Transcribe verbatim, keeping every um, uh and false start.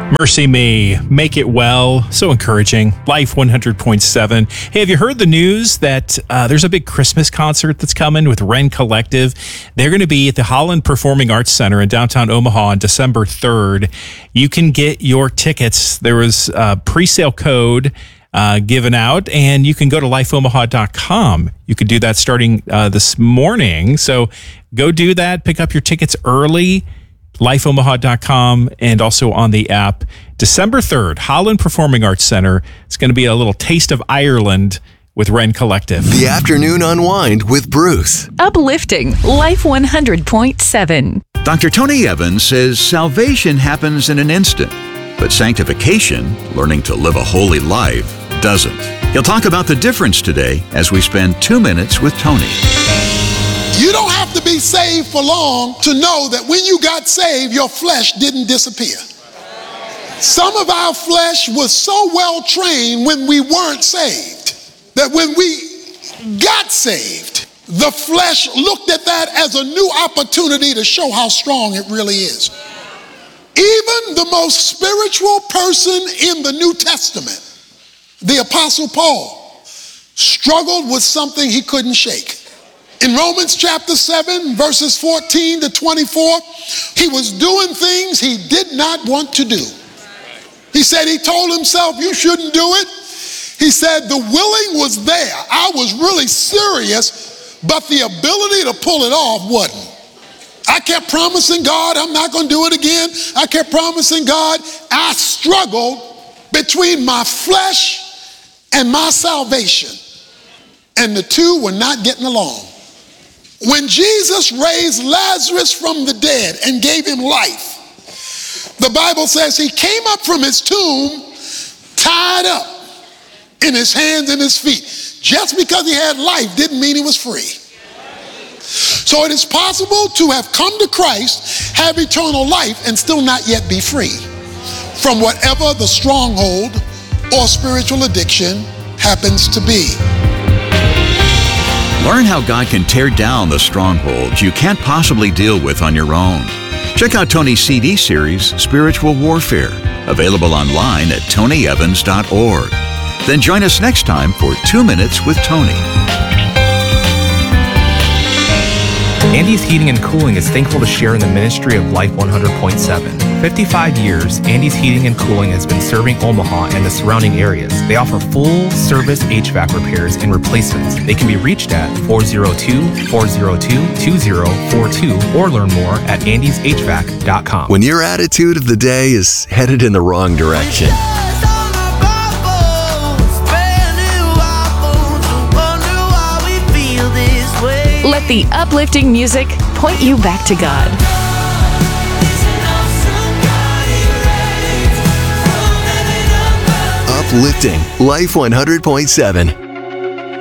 Mercy Me, Make It Well. So encouraging. Life one hundred point seven. Hey, have you heard the news that uh, there's a big Christmas concert that's coming with Ren Collective? They're going to be at the Holland Performing Arts Center in downtown Omaha on December third. You can get your tickets. There was a pre-sale code uh, given out, and you can go to life omaha dot com. You could do that starting uh, this morning. So go do that. Pick up your tickets early. life omaha dot com, and also on the app. December third, Holland Performing Arts Center. It's going to be a little taste of Ireland with Ren Collective. The Afternoon Unwind with Bruce. Uplifting Life one hundred point seven. Doctor Tony Evans says salvation happens in an instant, but sanctification, learning to live a holy life, doesn't. He'll talk about the difference today as we spend two minutes with Tony. You don't have to be saved for long to know that when you got saved, your flesh didn't disappear. Some of our flesh was so well trained when we weren't saved that when we got saved, the flesh looked at that as a new opportunity to show how strong it really is. Even the most spiritual person in the New Testament, the Apostle Paul, struggled with something he couldn't shake. In Romans chapter seven, verses fourteen to twenty-four, he was doing things he did not want to do. He said he told himself, you shouldn't do it. He said the willing was there. I was really serious, but the ability to pull it off wasn't. I kept promising God, I'm not going to do it again. I kept promising God. I struggled between my flesh and my salvation, and the two were not getting along. When Jesus raised Lazarus from the dead and gave him life, the Bible says he came up from his tomb tied up in his hands and his feet. Just because he had life didn't mean he was free. So it is possible to have come to Christ, have eternal life, and still not yet be free from whatever the stronghold or spiritual addiction happens to be. Learn how God can tear down the strongholds you can't possibly deal with on your own. Check out Tony's C D series, Spiritual Warfare, available online at tony evans dot org. Then join us next time for Two Minutes with Tony. Andy's Heating and Cooling is thankful to share in the ministry of Life one hundred point seven. fifty-five years, Andy's Heating and Cooling has been serving Omaha and the surrounding areas. They offer full-service H V A C repairs and replacements. They can be reached at four oh two, four oh two, two oh four two or learn more at andys h v a c dot com. When your attitude of the day is headed in the wrong direction, Let the uplifting music point you back to God. uplifting Life one hundred point seven.